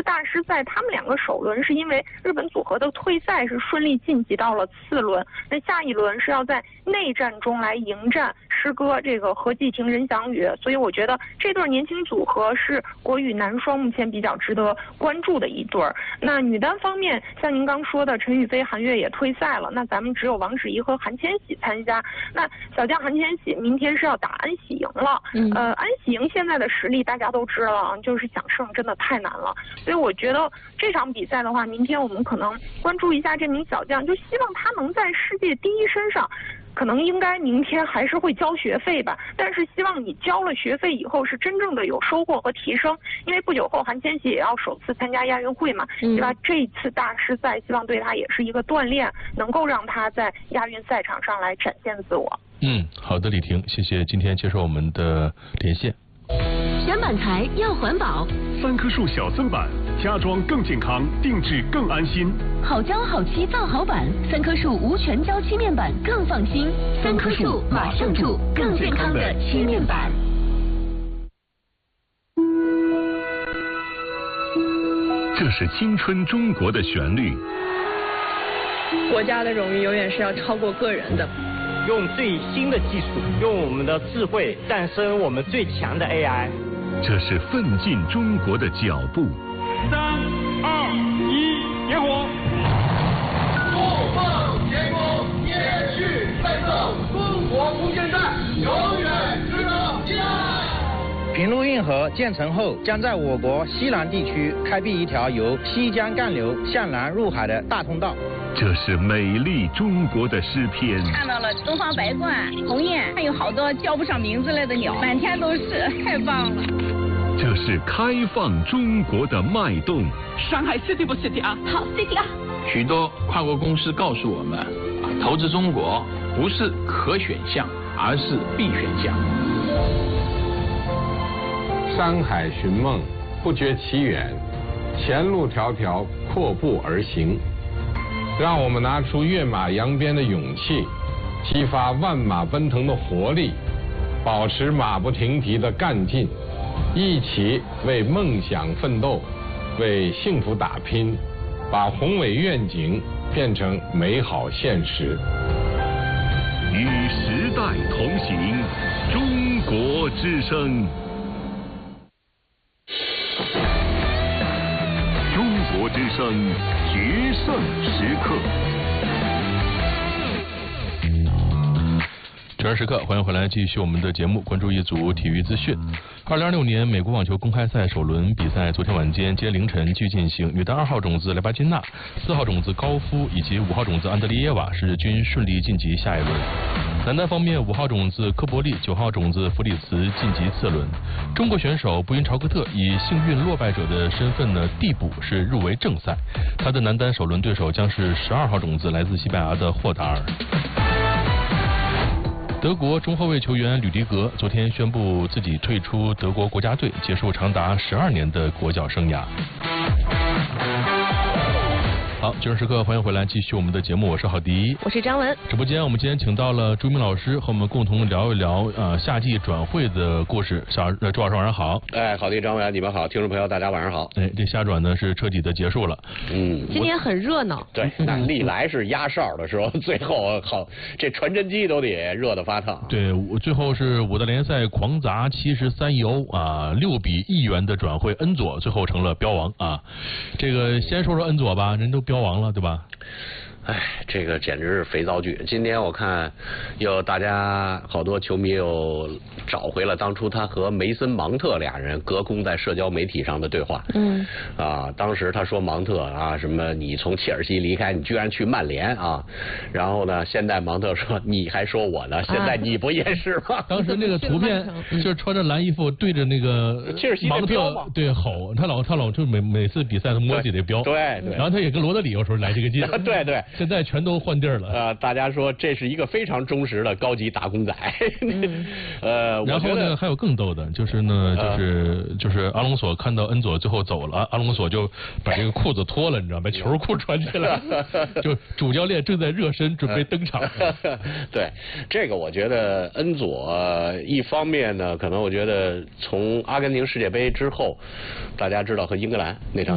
大师赛他们2个首轮是因为日本组合的退赛是顺利晋级到了次轮，那下一轮是要在内战中来迎战师哥这个何继廷、任翔宇，所以我觉得这对年轻组合是国羽男双目前比较值得关注的一对。那女单方面，像您刚说的，陈雨菲、韩悦也退赛了，那咱们只有王芷怡和韩千玺参加。那小将韩千玺明天是要打安喜莹了，安喜莹现在的实力大家都知道啊，就是想胜真的太难了，所以我觉得这场比赛的话，明天我们可能关注一下这名小将，就希望他能在世界第一身上。可能应该明天还是会交学费吧，但是希望你交了学费以后是真正的有收获和提升，因为不久后韩千玺也要首次参加亚运会嘛，对吧？这一次大师赛希望对他也是一个锻炼，能够让他在亚运赛场上来展现自我。 好的，李婷，谢谢今天接受我们的连线。 选板材要环保 ，3棵树小增板，家装更健康，定制更安心。 好胶好漆造好板，3棵树无全胶漆面板更放心。3棵树马上住，更健康的漆面板。 这是青春中国的旋律。 国家的荣誉永远是要超过个人的。 用最新的技术，用我们的智慧诞生我们最强的 AI。 这是奋进中国的脚步。 3、2、1，点火！ 不放前功，延续奋斗，中国无限战，永远值得期待。 平陆运河建成后，将在我国西南地区开辟一条由西江干流向南入海的大通道。 这是美丽中国的诗篇。 看到了东方白鹳、鸿雁，还有好多叫不上名字类的鸟，满天都是，太棒了。 这是开放中国的脉动。 上海 City 不 City 啊？ 好 City 啊！ 许多跨国公司告诉我们，投资中国不是可选项，而是必选项。 山海寻梦，不觉其远，前路迢迢，阔步而行。让我们拿出跃马扬鞭的勇气，激发万马奔腾的活力，保持马不停蹄的干劲，一起为梦想奋斗，为幸福打拼，把宏伟愿景变成美好现实。 与时代同行，中国之声。中国之声决胜时刻。 决胜时刻，欢迎回来，继续我们的节目，关注一组体育资讯。2026年美国网球公开赛首轮比赛昨天晚间今天凌晨继续进行，女单2号种子莱巴金娜、4号种子高夫以及5号种子安德烈耶娃是均顺利晋级下一轮。男单方面，5号种子科伯利、9号种子弗里茨晋级次轮。中国选手布因朝克特以幸运落败者的身份呢递补是入围正赛，他的男单首轮对手将是12号种子来自西班牙的霍达尔。德国中后卫球员吕迪格昨天宣布自己退出德国国家队，结束长达12年的国脚生涯。好，决胜时刻，欢迎回来，继续我们的节目，我是郝迪， 我是张文。 直播间我们今天请到了朱明老师，和我们共同聊一聊夏季转会的故事。朱老师晚上好。 郝迪、张文，你们好，听众朋友大家晚上好。 这夏转呢是彻底的结束了。 今天很热闹。 对，那历来是压哨的时候，最后好，这传真机都得热得发烫。 对，最后是5大联赛狂砸73亿欧啊，6笔1元的转会，恩佐最后成了标王啊。这个先说说恩佐吧，人都标王了，对吧？ 这个简直是肥皂剧。今天我看有大家好多球迷又找回了当初他和梅森芒特俩人隔空在社交媒体上的对话。当时他说芒特啊，什么你从切尔西离开，你居然去曼联啊，然后呢，现在芒特说你还说我呢，现在你不也是吗？ 当时那个图片就是穿着蓝衣服对着那个芒特对吼，他老就每次比赛都摸自己的标， 对， 然后他也跟罗德里有时候来这个劲， 对。 现在全都换地儿了。 大家说这是一个非常忠实的高级打工仔。 然后呢，还有更逗的，就是呢，就是阿隆索看到恩佐最后走了，阿隆索就把这个裤子脱了，你知道吗？把球裤穿起来，就主教练正在热身准备登场。 对，这个我觉得恩佐一方面呢，可能我觉得从阿根廷世界杯之后，大家知道和英格兰那场